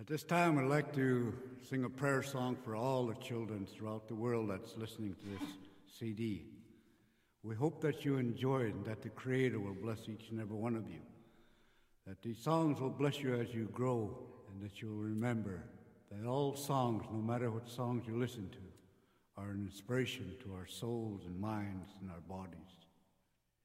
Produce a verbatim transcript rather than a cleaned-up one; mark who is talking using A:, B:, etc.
A: At this time, I'd like to sing a prayer song for all the children throughout the world that's listening to this C D. We hope that you enjoy it and that the Creator will bless each and every one of you, that these songs will bless you as you grow, and that you'll remember that all songs, no matter what songs you listen to, are an inspiration to our souls and minds and our bodies.